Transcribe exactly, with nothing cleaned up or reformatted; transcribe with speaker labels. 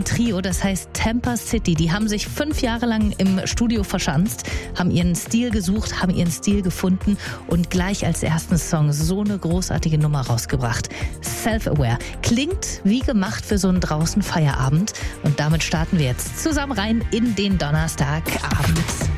Speaker 1: ein Trio, das heißt Tampa City. Die haben sich fünf Jahre lang im Studio verschanzt, haben ihren Stil gesucht, haben ihren Stil gefunden und gleich als ersten Song so eine großartige Nummer rausgebracht. Self-Aware. Klingt wie gemacht für so einen draußen Feierabend. Und damit starten wir jetzt zusammen rein in den Donnerstagabend.